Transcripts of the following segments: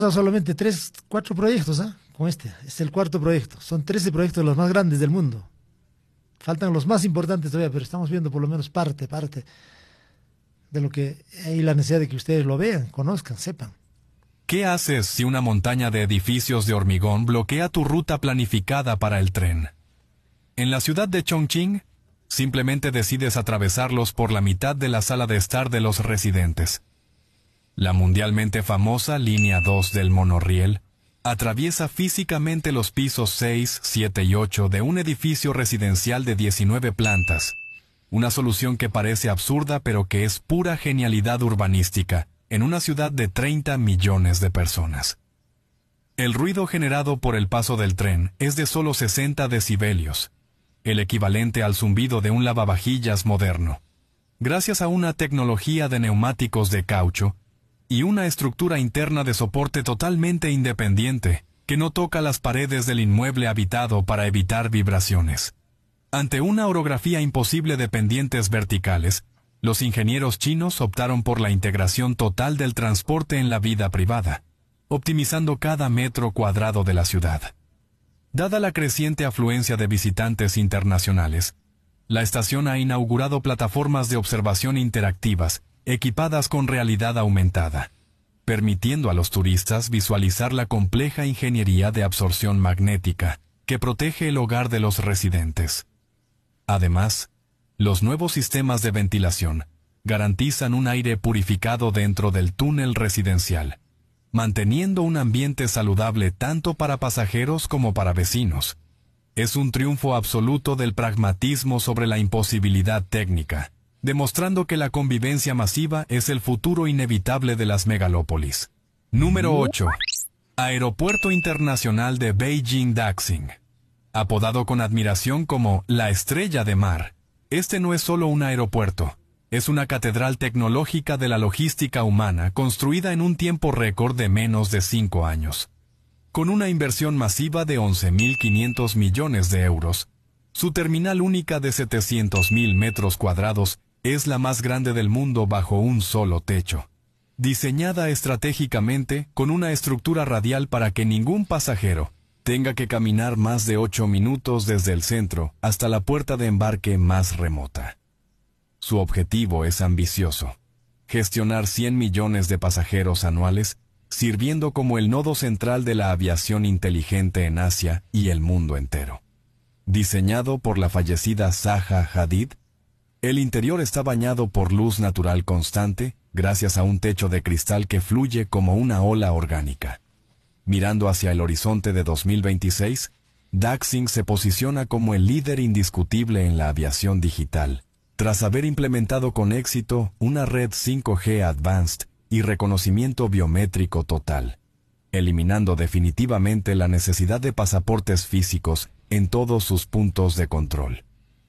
solamente 4 proyectos, ¿ah? Con este, es el cuarto proyecto. Son 13 proyectos los más grandes del mundo. Faltan los más importantes todavía, pero estamos viendo por lo menos parte de lo que hay la necesidad de que ustedes lo vean, conozcan, sepan. ¿Qué haces si una montaña de edificios de hormigón bloquea tu ruta planificada para el tren? En la ciudad de Chongqing, simplemente decides atravesarlos por la mitad de la sala de estar de los residentes. La mundialmente famosa línea 2 del monorriel atraviesa físicamente los pisos 6, 7 y 8 de un edificio residencial de 19 plantas. Una solución que parece absurda pero que es pura genialidad urbanística en una ciudad de 30 millones de personas. El ruido generado por el paso del tren es de solo 60 decibelios, el equivalente al zumbido de un lavavajillas moderno. Gracias a una tecnología de neumáticos de caucho y una estructura interna de soporte totalmente independiente, que no toca las paredes del inmueble habitado para evitar vibraciones. Ante una orografía imposible de pendientes verticales, los ingenieros chinos optaron por la integración total del transporte en la vida privada, optimizando cada metro cuadrado de la ciudad. Dada la creciente afluencia de visitantes internacionales, la estación ha inaugurado plataformas de observación interactivas equipadas con realidad aumentada, permitiendo a los turistas visualizar la compleja ingeniería de absorción magnética que protege el hogar de los residentes. Además, los nuevos sistemas de ventilación garantizan un aire purificado dentro del túnel residencial, manteniendo un ambiente saludable tanto para pasajeros como para vecinos. Es un triunfo absoluto del pragmatismo sobre la imposibilidad técnica, demostrando que la convivencia masiva es el futuro inevitable de las megalópolis. Número 8. Aeropuerto Internacional de Beijing-Daxing. Apodado con admiración como la Estrella de Mar, este no es solo un aeropuerto, es una catedral tecnológica de la logística humana construida en un tiempo récord de menos de 5 años. Con una inversión masiva de 11.500 millones de euros, su terminal única de 700.000 metros cuadrados es la más grande del mundo bajo un solo techo. Diseñada estratégicamente con una estructura radial para que ningún pasajero tenga que caminar más de 8 minutos desde el centro hasta la puerta de embarque más remota. Su objetivo es ambicioso: gestionar 100 millones de pasajeros anuales, sirviendo como el nodo central de la aviación inteligente en Asia y el mundo entero. Diseñado por la fallecida Zaha Hadid, el interior está bañado por luz natural constante, gracias a un techo de cristal que fluye como una ola orgánica. Mirando hacia el horizonte de 2026, Daxing se posiciona como el líder indiscutible en la aviación digital, tras haber implementado con éxito una red 5G Advanced y reconocimiento biométrico total, eliminando definitivamente la necesidad de pasaportes físicos en todos sus puntos de control.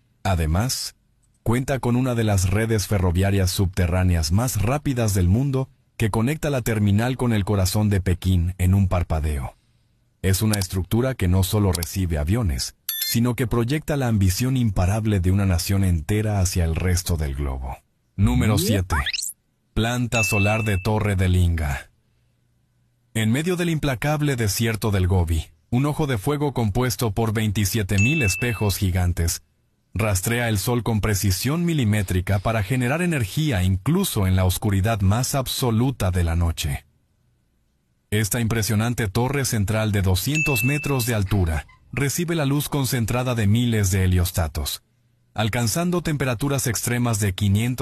Además, cuenta con una de las redes ferroviarias subterráneas más rápidas del mundo que conecta la terminal con el corazón de Pekín en un parpadeo. Es una estructura que no solo recibe aviones, sino que proyecta la ambición imparable de una nación entera hacia el resto del globo. Número 7. Planta solar de Torre de Linga. En medio del implacable desierto del Gobi, un ojo de fuego compuesto por 27.000 espejos gigantes rastrea el sol con precisión milimétrica para generar energía incluso en la oscuridad más absoluta de la noche. Esta impresionante torre central de 200 metros de altura recibe la luz concentrada de miles de heliostatos, alcanzando temperaturas extremas de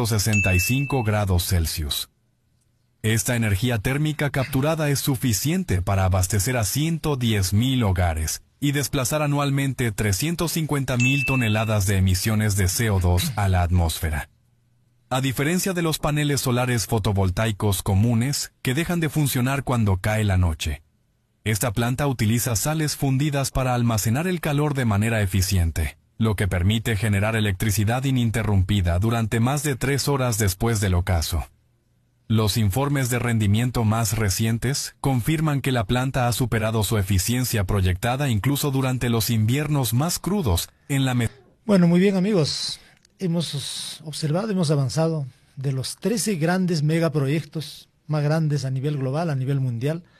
565 grados Celsius. Esta energía térmica capturada es suficiente para abastecer a 110.000 hogares y desplazar anualmente 350.000 toneladas de emisiones de CO2 a la atmósfera. A diferencia de los paneles solares fotovoltaicos comunes que dejan de funcionar cuando cae la noche, esta planta utiliza sales fundidas para almacenar el calor de manera eficiente, lo que permite generar electricidad ininterrumpida durante más de 3 horas después del ocaso. Los informes de rendimiento más recientes confirman que la planta ha superado su eficiencia proyectada incluso durante los inviernos más crudos en la Bueno, muy bien, amigos. Hemos observado, hemos avanzado de los 13 grandes megaproyectos más grandes a nivel global, a nivel mundial.